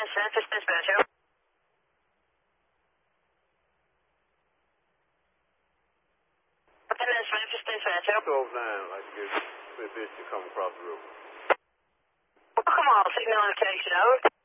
Memphis Dispatch, out. Memphis Dispatch, out. 12-9, I'd like to get Smith Bishop to come across the road. Come on, signal location, over.